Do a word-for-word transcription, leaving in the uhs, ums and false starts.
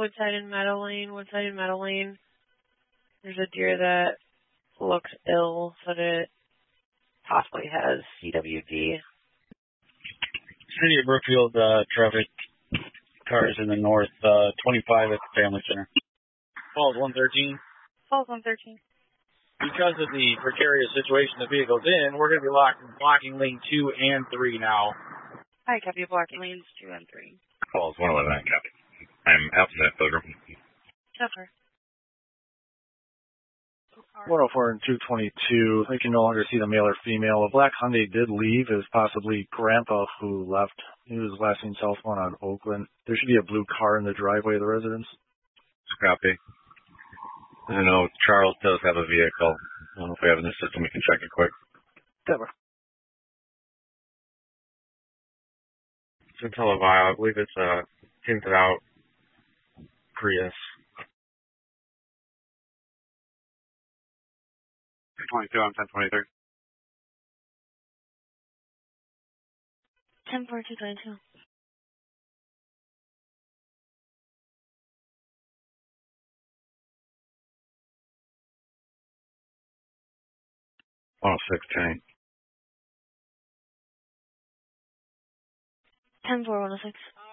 Woodside and Meadow Lane. Woodside and Meadow Lane. There's a deer that looks ill, so that it possibly has C W D. City of Brookfield uh, traffic cars in the north, uh, twenty-five at the Family Center. Falls one thirteen. Falls one thirteen. Because of the precarious situation the vehicle's in, we're going to be locking, blocking lane two and three now. Hi, copy blocking lanes two and three. Falls one eleven, copy. I'm outside Pilgrim. Suffer. one oh four and two twenty-two. They can no longer see the male or female. A black Hyundai did leave as possibly Grandpa who left. He was last seen southbound on Oakland. There should be a blue car in the driveway of the residence. Copy. I know Charles does have a vehicle. I don't know if we have it in the system. We can check it quick. Never. Centella Vile, I believe it's a tinted out Prius. twenty-two on ten twenty-three. ten four two twenty-two. one oh six, Kenny. ten four one oh six.